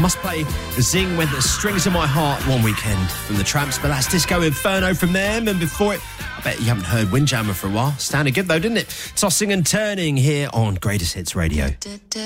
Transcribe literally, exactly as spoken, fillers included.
must play Zing with the Strings of My Heart one weekend from the Tramps, but that's Disco Inferno from them, and before it, I bet you haven't heard Windjammer for a while. Sounded good though, didn't it? Tossing and turning here on Greatest Hits Radio.